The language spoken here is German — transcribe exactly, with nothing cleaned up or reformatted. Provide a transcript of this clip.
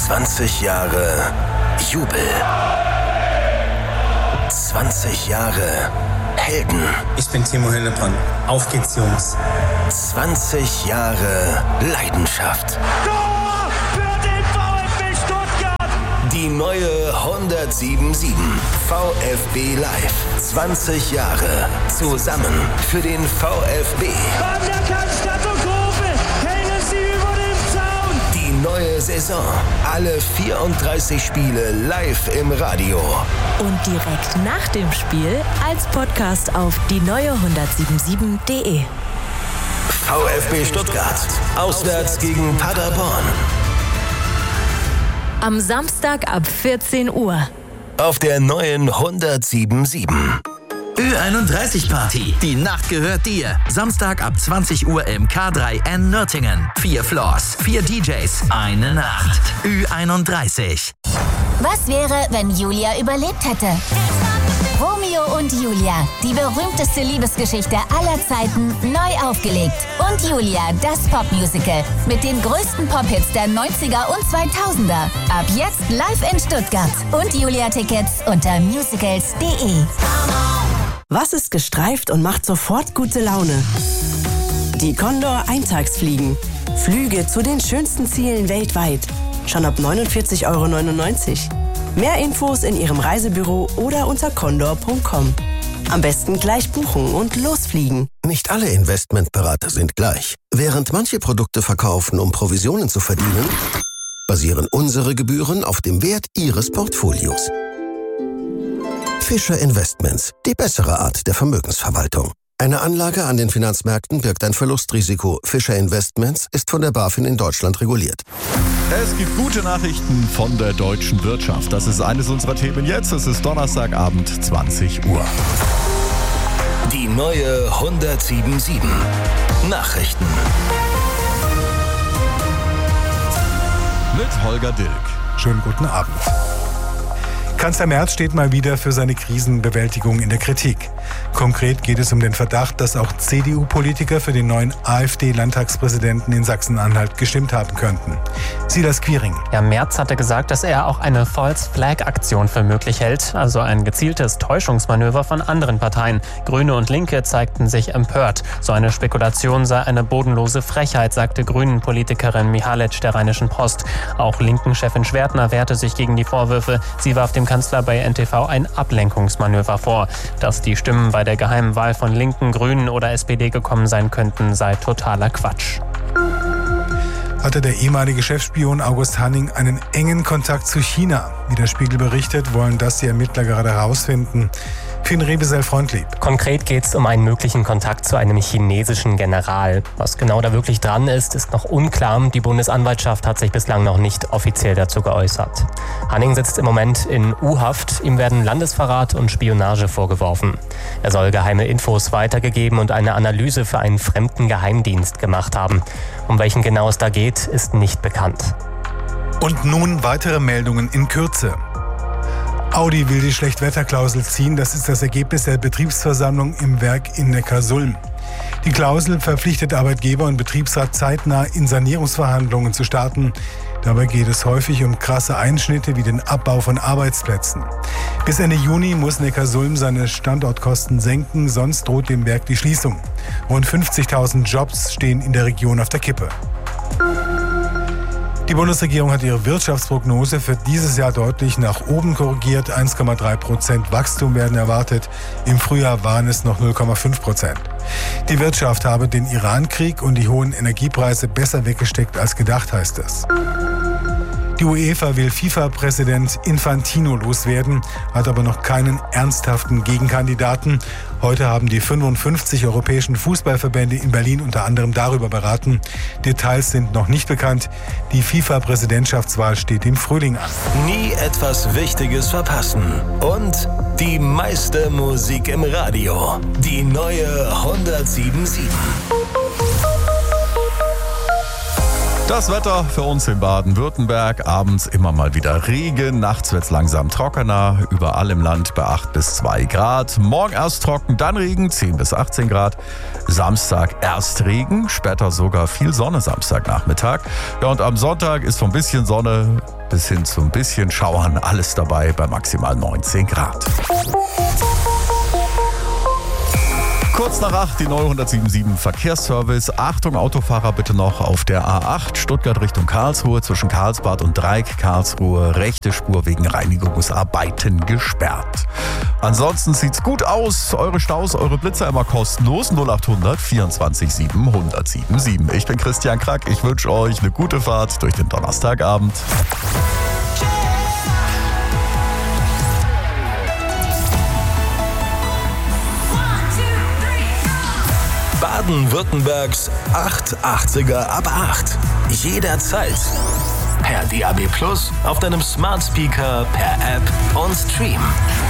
zwanzig Jahre Jubel. zwanzig Jahre Helden. Ich bin Timo Hildebrand. Auf geht's, Jungs. zwanzig Jahre Leidenschaft. Tor für den VfB Stuttgart. Die neue hundertsieben sieben VfB Live. zwanzig Jahre zusammen für den VfB. An der Cannstatt und Kurve hängen sie über dem Zaun. Die neue Saison. Alle vierunddreißig Spiele live im Radio. Und direkt nach dem Spiel als Podcast auf die neue hundertsiebenundsieben punkt de. VfB Stuttgart. Auswärts gegen Paderborn. Am Samstag ab vierzehn Uhr. Auf der neuen hundertsieben Komma sieben. Ü einunddreißig Party. Die Nacht gehört dir. Samstag ab zwanzig Uhr im K drei N Nürtingen. Vier Floors, vier D Js, eine Nacht. Ü einunddreißig. Was wäre, wenn Julia überlebt hätte? Romeo und Julia, die berühmteste Liebesgeschichte aller Zeiten, neu aufgelegt. Und Julia, das Popmusical mit den größten Pop-Hits der neunziger und zweitausender. Ab jetzt live in Stuttgart. Und Julia-Tickets unter musicals punkt de. Was ist gestreift und macht sofort gute Laune? Die Condor Eintagsfliegen. Flüge zu den schönsten Zielen weltweit. Schon ab neunundvierzig Euro neunundneunzig. Mehr Infos in Ihrem Reisebüro oder unter condor punkt com. Am besten gleich buchen und losfliegen. Nicht alle Investmentberater sind gleich. Während manche Produkte verkaufen, um Provisionen zu verdienen, basieren unsere Gebühren auf dem Wert Ihres Portfolios. Fischer Investments, die bessere Art der Vermögensverwaltung. Eine Anlage an den Finanzmärkten birgt ein Verlustrisiko. Fischer Investments ist von der BaFin in Deutschland reguliert. Es gibt gute Nachrichten von der deutschen Wirtschaft. Das ist eines unserer Themen jetzt. Es ist Donnerstagabend, zwanzig Uhr. Die neue hundertsieben Komma sieben. Nachrichten. Mit Holger Dilk. Schönen guten Abend. Kanzler Merz steht mal wieder für seine Krisenbewältigung in der Kritik. Konkret geht es um den Verdacht, dass auch C D U-Politiker für den neuen AfD-Landtagspräsidenten in Sachsen-Anhalt gestimmt haben könnten. Silas Quiring. Ja, Merz hatte gesagt, dass er auch eine False-Flag-Aktion für möglich hält, also ein gezieltes Täuschungsmanöver von anderen Parteien. Grüne und Linke zeigten sich empört. So eine Spekulation sei eine bodenlose Frechheit, sagte Grünen-Politikerin Mihalic der Rheinischen Post. Auch Linken-Chefin Schwertner wehrte sich gegen die Vorwürfe. Sie warf dem Kanzler bei N T V ein Ablenkungsmanöver vor. Dass die Stimmen bei der geheimen Wahl von Linken, Grünen oder S P D gekommen sein könnten, sei totaler Quatsch. Hatte der ehemalige Chefspion August Hanning einen engen Kontakt zu China? Wie der Spiegel berichtet, wollen das die Ermittler gerade herausfinden. Finn Rebesel-Freundlieb. Konkret geht es um einen möglichen Kontakt zu einem chinesischen General. Was genau da wirklich dran ist, ist noch unklar. Die Bundesanwaltschaft hat sich bislang noch nicht offiziell dazu geäußert. Hanning sitzt im Moment in U-Haft. Ihm werden Landesverrat und Spionage vorgeworfen. Er soll geheime Infos weitergegeben und eine Analyse für einen fremden Geheimdienst gemacht haben. Um welchen genau es da geht, ist nicht bekannt. Und nun weitere Meldungen in Kürze. Audi will die Schlechtwetterklausel ziehen. Das ist das Ergebnis der Betriebsversammlung im Werk in Neckarsulm. Die Klausel verpflichtet Arbeitgeber und Betriebsrat zeitnah in Sanierungsverhandlungen zu starten. Dabei geht es häufig um krasse Einschnitte wie den Abbau von Arbeitsplätzen. Bis Ende Juni muss Neckarsulm seine Standortkosten senken, sonst droht dem Werk die Schließung. Rund fünfzigtausend Jobs stehen in der Region auf der Kippe. Die Bundesregierung hat ihre Wirtschaftsprognose für dieses Jahr deutlich nach oben korrigiert. eins Komma drei Prozent Wachstum werden erwartet. Im Frühjahr waren es noch null Komma fünf Prozent. Die Wirtschaft habe den Iran-Krieg und die hohen Energiepreise besser weggesteckt als gedacht, heißt es. Die UEFA will FIFA-Präsident Infantino loswerden, hat aber noch keinen ernsthaften Gegenkandidaten. Heute haben die fünfundfünfzig europäischen Fußballverbände in Berlin unter anderem darüber beraten. Details sind noch nicht bekannt. Die FIFA-Präsidentschaftswahl steht im Frühling an. Nie etwas Wichtiges verpassen. Und die meiste Musik im Radio. Die neue hundertsieben Komma sieben. Das Wetter für uns in Baden-Württemberg. Abends immer mal wieder Regen. Nachts wird es langsam trockener. Überall im Land bei acht bis zwei Grad. Morgen erst trocken, dann Regen, zehn bis achtzehn Grad. Samstag erst Regen, später sogar viel Sonne Samstagnachmittag. Ja, und am Sonntag ist von bisschen Sonne bis hin zu ein bisschen Schauern alles dabei bei maximal neunzehn Grad. Kurz nach acht, die neue hundertsiebenundsiebzig Verkehrsservice. Achtung, Autofahrer bitte noch auf der A acht, Stuttgart Richtung Karlsruhe, zwischen Karlsbad und Dreieck Karlsruhe, rechte Spur wegen Reinigungsarbeiten gesperrt. Ansonsten sieht's gut aus. Eure Staus, eure Blitzer immer kostenlos. null achthundert vierundzwanzig sieben hundertsiebenundsiebzig. Ich bin Christian Krack. Ich wünsche euch eine gute Fahrt durch den Donnerstagabend. Baden-Württembergs achthundertachtziger ab acht. Jederzeit. Per D A B Plus, auf deinem Smart Speaker, per App und Stream.